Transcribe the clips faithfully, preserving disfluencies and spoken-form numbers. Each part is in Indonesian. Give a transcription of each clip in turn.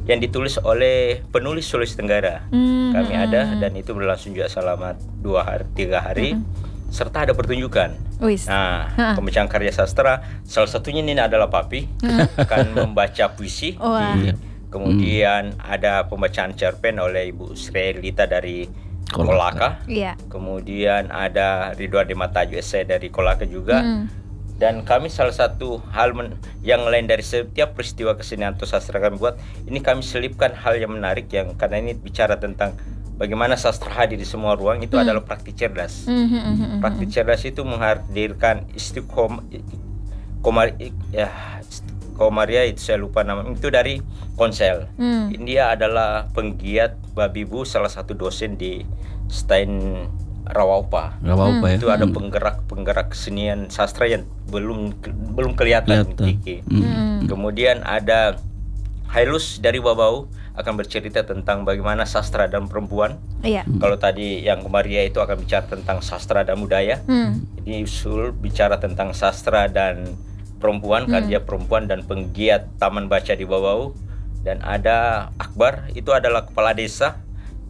yang ditulis oleh penulis Sulawesi Tenggara. Mm-hmm. Kami ada dan itu berlangsung juga selama dua hari, tiga hari. Mm-hmm. Serta ada pertunjukan. Uis. Nah, ha. pembacaan karya sastra. Salah satunya ini adalah Papi akan membaca puisi. Oh, di, kemudian hmm. ada pembacaan cerpen oleh Ibu Srelita dari Kolaka. Kolaka. Iya. Kemudian ada Ridwan Demataju esai dari Kolaka juga. Hmm. Dan kami salah satu hal men- yang lain dari setiap peristiwa kesenian atau sastra kami buat, ini kami selipkan hal yang menarik yang karena ini bicara tentang bagaimana sastra hadir di semua ruang itu hmm. adalah praktik cerdas. Mm-hmm. Praktik cerdas itu menghadirkan istiqom, komar, ya, komaria itu saya lupa nama itu dari Konsel. Mm. Dia adalah penggiat babi bu, salah satu dosen di Stein Rawaupa. Rawaupa hmm. Itu ada penggerak-penggerak kesenian sastra yang belum belum kelihatan. Hmm. Kemudian ada Hailus dari Babau akan bercerita tentang bagaimana sastra dan perempuan. Iya. Kalau tadi yang Maria itu akan bicara tentang sastra dan budaya. Hmm. Ini Sul bicara tentang sastra dan perempuan, hmm. karya perempuan dan penggiat taman baca di Babau. Dan ada Akbar, itu adalah kepala desa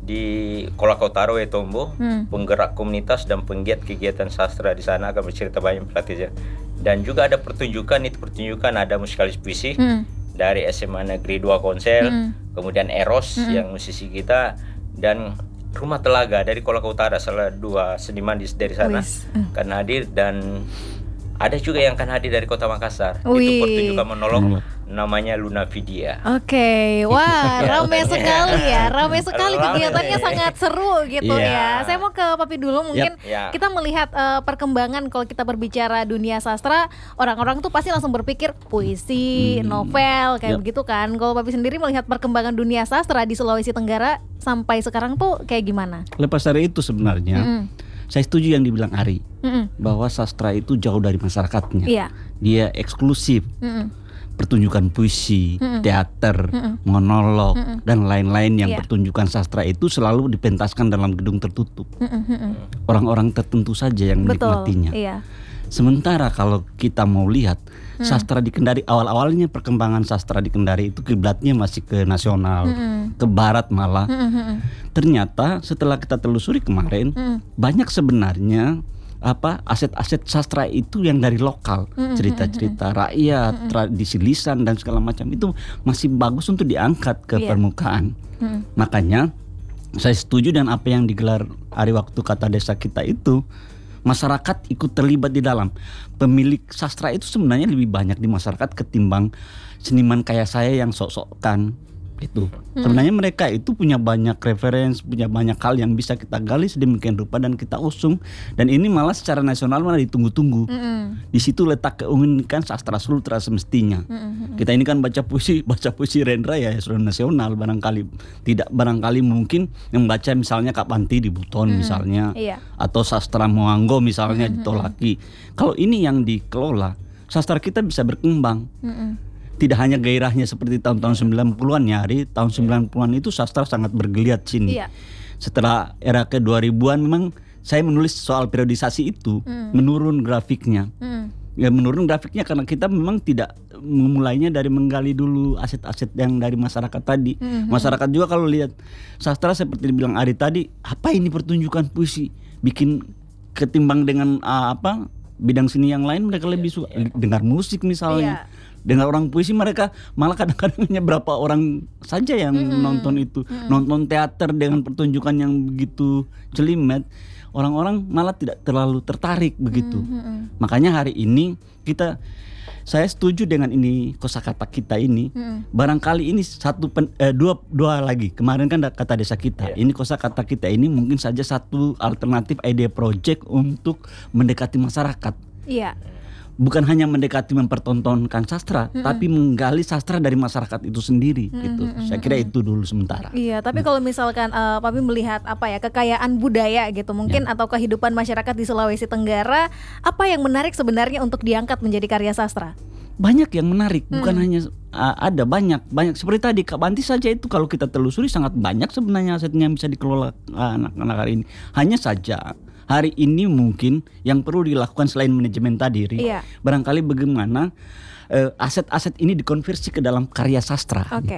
di Kolakotaro Etombo, hmm. penggerak komunitas dan penggiat kegiatan sastra di sana akan bercerita banyak praktisnya. Dan juga ada pertunjukan, itu pertunjukan ada musikalis puisi. Hmm. Dari S M A Negeri dua Konsel, mm. kemudian Eros mm-hmm. yang musisi kita, dan Rumah Telaga dari Kolaka Utara, salah dua seniman dari sana mm. kan hadir, dan ada juga yang akan hadir dari Kota Makassar. Wih. Itu pertunjukan monolog namanya Luna Vidya. Oke, okay. Wah, ramai sekali ya, ramai sekali kegiatannya sangat seru gitu yeah. ya. Saya mau ke Papi dulu, mungkin yep. yeah. kita melihat uh, perkembangan kalau kita berbicara dunia sastra, orang-orang tuh pasti langsung berpikir puisi, hmm. novel kayak yep. begitu kan. Kalau Papi sendiri melihat perkembangan dunia sastra di Sulawesi Tenggara sampai sekarang tuh kayak gimana? Lepas dari itu sebenarnya, mm-hmm. saya setuju yang dibilang Ari, mm-hmm. bahwa sastra itu jauh dari masyarakatnya. Yeah. Dia eksklusif. Mm-hmm. Pertunjukan puisi, mm-mm. teater, mm-mm. monolog, mm-mm. dan lain-lain yang yeah. pertunjukan sastra itu selalu dipentaskan dalam gedung tertutup. Mm-mm. Orang-orang tertentu saja yang menikmatinya. Iya. Sementara kalau kita mau lihat mm. sastra di Kendari, awal-awalnya perkembangan sastra di Kendari itu kiblatnya masih ke nasional, mm-mm. ke barat malah. Mm-mm. Ternyata setelah kita telusuri kemarin, mm. banyak sebenarnya apa aset-aset sastra itu yang dari lokal, mm-hmm. cerita-cerita rakyat, mm-hmm. tradisi lisan dan segala macam itu masih bagus untuk diangkat ke yeah. permukaan. Mm-hmm. Makanya saya setuju dengan apa yang digelar hari waktu kata desa kita itu, masyarakat ikut terlibat di dalam. Pemilik sastra itu sebenarnya lebih banyak di masyarakat ketimbang seniman kayak saya yang sok-sokan. Itu hmm. sebenarnya mereka itu punya banyak referensi, punya banyak hal yang bisa kita gali sedemikian rupa dan kita usung, dan ini malah secara nasional malah ditunggu-tunggu. hmm. Di situ letak keunikan sastra Sultra semestinya. hmm. Kita ini kan baca puisi, baca puisi Rendra ya sudah nasional, barangkali tidak, barangkali mungkin yang baca misalnya Kak Panti di Buton hmm. misalnya, iya. atau sastra Moanggo misalnya hmm. di Tolaki. Kalau ini yang dikelola, sastra kita bisa berkembang. hmm. Tidak hanya gairahnya seperti tahun-tahun sembilan puluhan ya, Hari tahun sembilan puluhan itu sastra sangat bergeliat sini. Iya. Setelah era ke dua ribuan memang saya menulis soal periodisasi itu, mm. menurun grafiknya. Mm. Ya menurun grafiknya karena kita memang tidak memulainya dari menggali dulu aset-aset yang dari masyarakat tadi. Mm-hmm. Masyarakat juga kalau lihat sastra seperti dibilang Ari tadi, apa ini pertunjukan puisi? Bikin ketimbang dengan uh, apa bidang seni yang lain mereka lebih suka yeah. dengar musik misalnya. Yeah. Dengar orang puisi mereka malah kadang-kadang hanya berapa orang saja yang mm-hmm. nonton itu. Mm-hmm. Nonton teater dengan pertunjukan yang begitu jelimet, orang-orang malah tidak terlalu tertarik begitu. Mm-hmm. Makanya hari ini kita, saya setuju dengan ini kosakata kita ini. Mm-hmm. Barangkali ini satu pen, eh, dua dua lagi. Kemarin kan kata desa kita. Yeah. Ini kosakata kita ini mungkin saja satu alternatif ide project untuk mendekati masyarakat. Iya. Yeah. Bukan hanya mendekati mempertontonkan sastra, mm-hmm. tapi menggali sastra dari masyarakat itu sendiri, mm-hmm. gitu. Saya kira itu dulu sementara. Iya, tapi kalau misalkan uh, Papi melihat apa ya kekayaan budaya gitu, mungkin ya. Atau kehidupan masyarakat di Sulawesi Tenggara, apa yang menarik sebenarnya untuk diangkat menjadi karya sastra? Banyak yang menarik, bukan hmm. hanya uh, ada banyak banyak seperti tadi Kak Banti saja itu kalau kita telusuri sangat banyak sebenarnya asetnya yang bisa dikelola uh, anak-anak hari ini. Hanya saja hari ini mungkin yang perlu dilakukan selain manajemen tadi, iya. barangkali bagaimana uh, aset-aset ini dikonversi ke dalam karya sastra, okay. gitu.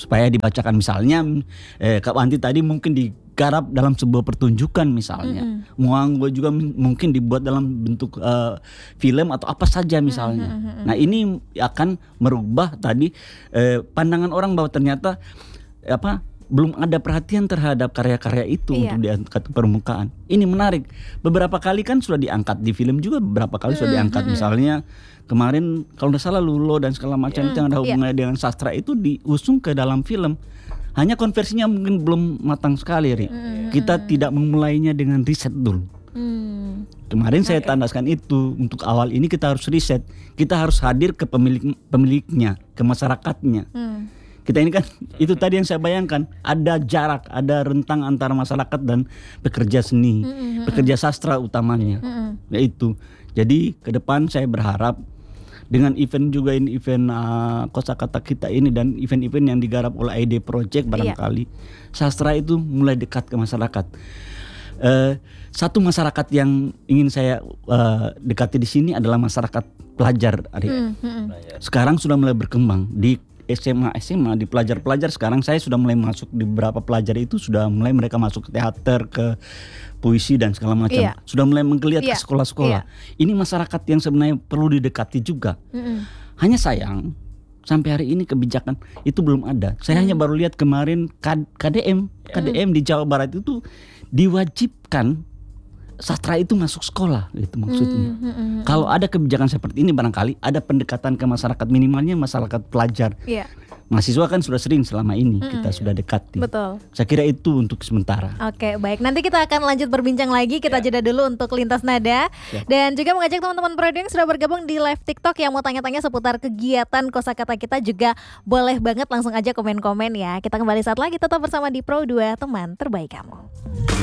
supaya dibacakan. Misalnya eh, Kak Wanti tadi mungkin digarap dalam sebuah pertunjukan misalnya, mm-hmm. Muanggo juga m- mungkin dibuat dalam bentuk uh, film atau apa saja misalnya. Mm-hmm. Nah ini akan merubah tadi eh, pandangan orang bahwa ternyata apa belum ada perhatian terhadap karya-karya itu, iya. untuk diangkat ke permukaan. Ini menarik. Beberapa kali kan sudah diangkat di film juga, beberapa kali sudah diangkat. Mm-hmm. Misalnya kemarin kalau tidak salah Lulo dan segala macam mm, itu yang ada hubungannya, iya. dengan sastra itu diusung ke dalam film. Hanya konversinya mungkin belum matang sekali, Ri. Mm-hmm. Kita tidak memulainya dengan riset dulu. Mm. Kemarin saya okay. tandaskan itu, untuk awal ini kita harus riset. Kita harus hadir ke pemilik pemiliknya, ke masyarakatnya. Mm. Kita ini kan itu tadi yang saya bayangkan, ada jarak, ada rentang antara masyarakat dan pekerja seni, mm-hmm. pekerja sastra utamanya. Mm-hmm. Yaitu. Jadi ke depan saya berharap dengan event juga ini event uh, kosakata kita ini dan event-event yang digarap oleh I D Project barangkali, yeah. sastra itu mulai dekat ke masyarakat. Uh, satu masyarakat yang ingin saya uh, dekati di sini adalah masyarakat pelajar, Ari. Mm-hmm. Sekarang sudah mulai berkembang di S M A S M A, di pelajar-pelajar. Sekarang saya sudah mulai masuk di beberapa pelajar itu, sudah mulai mereka masuk ke teater, ke puisi dan segala macam. Iya. Sudah mulai menggeliat iya. ke sekolah-sekolah. Iya. Ini masyarakat yang sebenarnya perlu didekati juga. Mm-mm. Hanya sayang sampai hari ini kebijakan itu belum ada. Saya mm. hanya baru lihat kemarin K D M K D M mm. di Jawa Barat itu diwajibkan sastra itu masuk sekolah, gitu maksudnya. Mm, mm, mm, Kalau ada kebijakan seperti ini barangkali ada pendekatan ke masyarakat, minimalnya masyarakat pelajar. Yeah. Mahasiswa kan sudah sering selama ini mm, kita sudah dekati. Betul. Saya kira itu untuk sementara. Oke, baik. Nanti kita akan lanjut berbincang lagi. Kita yeah. jeda dulu untuk Lintas Nada. Yeah. Dan juga mengajak teman-teman Prodio yang sudah bergabung di live TikTok yang mau tanya-tanya seputar kegiatan kosakata kita juga boleh banget langsung aja komen-komen ya. Kita kembali saat lagi, tetap bersama di Pro dua, teman terbaik kamu.